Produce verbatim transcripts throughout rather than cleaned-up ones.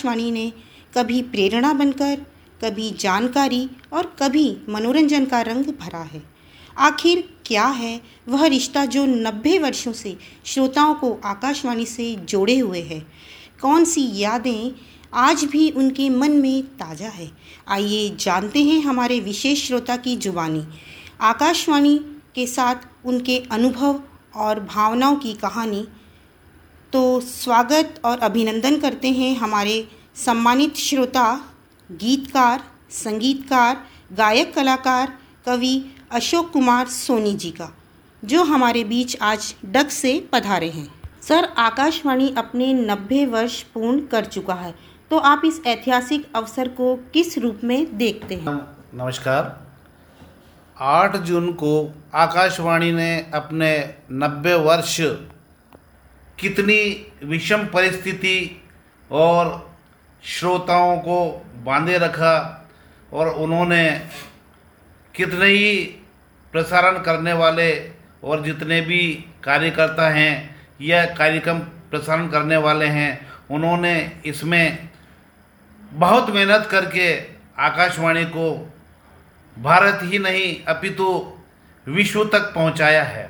आकाशवाणी ने कभी प्रेरणा बनकर, कभी जानकारी और कभी मनोरंजन का रंग भरा है। आखिर क्या है वह रिश्ता जो नब्बे वर्षों से श्रोताओं को आकाशवाणी से जोड़े हुए है? कौन सी यादें आज भी उनके मन में ताज़ा है? आइए जानते हैं हमारे विशेष श्रोता की जुबानी। आकाशवाणी के साथ उनके अनुभव और भावनाओं की कहानी। तो स्वागत और अभिनंदन करते हैं हमारे सम्मानित श्रोता, गीतकार, संगीतकार, गायक कलाकार, कवि अशोक कुमार सोनी जी का, जो हमारे बीच आज डग से पधारे हैं। सर, आकाशवाणी अपने नब्बे वर्ष पूर्ण कर चुका है, तो आप इस ऐतिहासिक अवसर को किस रूप में देखते हैं? नमस्कार। आठ जून को आकाशवाणी ने अपने नब्बे वर्ष कितनी विषम परिस्थिति और श्रोताओं को बांधे रखा और उन्होंने कितने ही प्रसारण करने वाले और जितने भी कार्यकर्ता हैं या कार्यक्रम प्रसारण करने वाले हैं, उन्होंने इसमें बहुत मेहनत करके आकाशवाणी को भारत ही नहीं अपितु विश्व तक पहुंचाया है।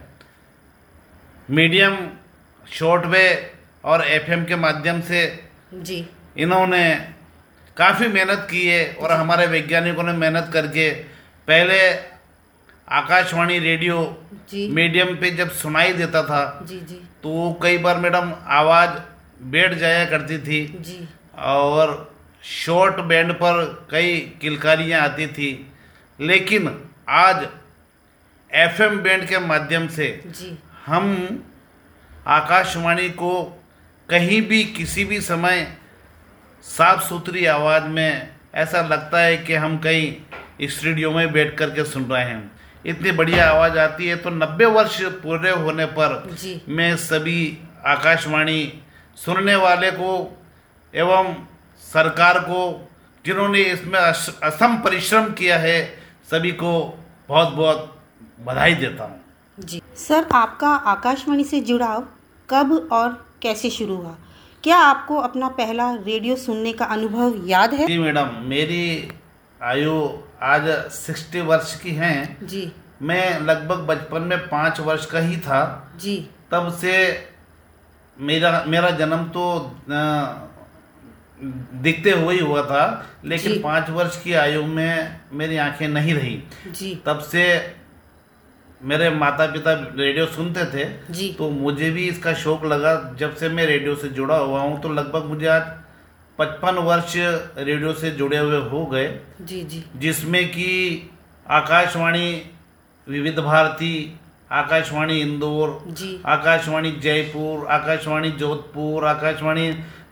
मीडियम, शॉर्टवेव और एफएम के माध्यम से जी इन्होंने काफ़ी मेहनत की है और हमारे वैज्ञानिकों ने मेहनत करके पहले आकाशवाणी रेडियो मीडियम पे जब सुनाई देता था जी जी तो कई बार मैडम आवाज़ बैठ जाया करती थी जी और शॉर्ट बैंड पर कई किलकारियाँ आती थी, लेकिन आज एफएम बैंड के माध्यम से जी हम आकाशवाणी को कहीं भी किसी भी समय साफ सुथरी आवाज़ में ऐसा लगता है कि हम कहीं स्टूडियो में बैठ कर के सुन रहे हैं। इतनी बढ़िया आवाज़ आती है। तो नब्बे वर्ष पूरे होने पर जी। मैं सभी आकाशवाणी सुनने वाले को एवं सरकार को, जिन्होंने इसमें असम परिश्रम किया है, सभी को बहुत बहुत बधाई देता हूँ। जी सर, आपका आकाशवाणी से जुड़ाव कब और कैसे शुरू हुआ? क्या आपको अपना पहला रेडियो सुनने का अनुभव याद है? जी मैडम, मेरी आयु आज साठ वर्ष की है जी। मैं लगभग बचपन में पाँच वर्ष का ही था जी। तब से मेरा मेरा जन्म तो दिखते हुए ही हुआ था, लेकिन पाँच वर्ष की आयु में मेरी आंखें नहीं रही जी। तब से मेरे माता पिता रेडियो सुनते थे जी। तो मुझे भी इसका शौक लगा। जब से मैं रेडियो से जुड़ा हुआ हूँ तो लगभग मुझे आज पचपन वर्ष रेडियो से जुड़े हुए हो गए जी जी जिसमें कि आकाशवाणी विविध भारती, आकाशवाणी इंदौर, आकाशवाणी जयपुर, आकाशवाणी जोधपुर, आकाशवाणी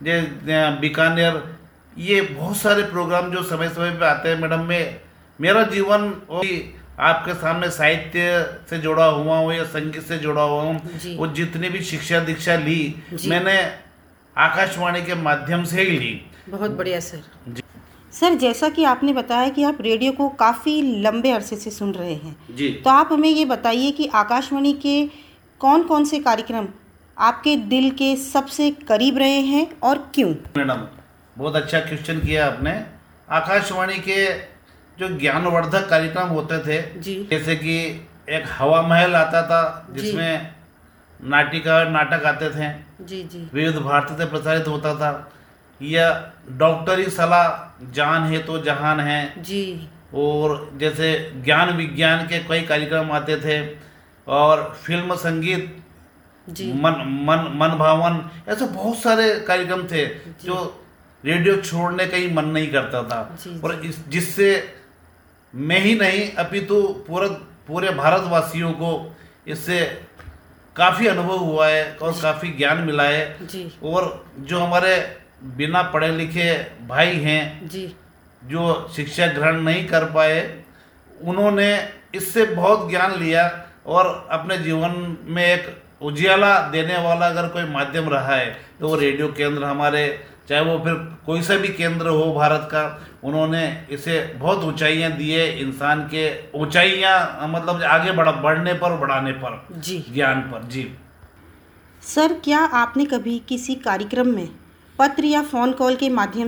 बीकानेर, ये बहुत सारे प्रोग्राम जो समय समय पे आते हैं मैडम। में मेरा जीवन आपके सामने साहित्य से जुड़ा हुआ हूँ या संगीत से जुड़ा हुआ हूँ, वो जितनी भी शिक्षा दीक्षा ली मैंने आकाशवाणी के माध्यम से ही ली। बहुत बढ़िया सर। जी सर, जैसा कि आपने बताया कि आप रेडियो को काफ़ी लंबे अरसे से सुन रहे हैं जी, तो आप हमें ये बताइए कि आकाशवाणी के कौन कौन से कार्यक्रम आपके दिल के सबसे करीब रहे हैं और क्यों? मैडम, बहुत अच्छा क्वेश्चन किया आपने। आकाशवाणी के जो ज्ञानवर्धक कार्यक्रम होते थे जी, जैसे कि एक हवा महल आता था जिसमें नाटिका नाटक आते थे जी जी विविध भारती से प्रसारित होता था, या डॉक्टरी सलाह जान है तो जहान है जी, और जैसे ज्ञान विज्ञान के कई कार्यक्रम आते थे, और फिल्म संगीत जी, मन मन मन भावन, ऐसे बहुत सारे कार्यक्रम थे जो रेडियो छोड़ने का ही मन नहीं करता था। जी, जी, और इस जिससे मैं ही नहीं अपितु पूरे पूरे भारतवासियों को इससे काफ़ी अनुभव हुआ है और काफ़ी ज्ञान मिला है जी। और जो हमारे बिना पढ़े लिखे भाई हैं जी, जो शिक्षा ग्रहण नहीं कर पाए, उन्होंने इससे बहुत ज्ञान लिया और अपने जीवन में एक उजियाला देने वाला अगर कोई माध्यम रहा है तो वो रेडियो केंद्र हमारे, चाहे वो फिर कोई सा भी केंद्र हो भारत का, उन्होंने इसे बहुत ऊंचाइयां दी है। इंसान के ऊंचाइयां मतलब आगे बढ़ बढ़ने पर बढ़ाने पर जी, ज्ञान पर। जी सर, क्या आपने कभी किसी कार्यक्रम में पत्र या फ़ोन कॉल के माध्यम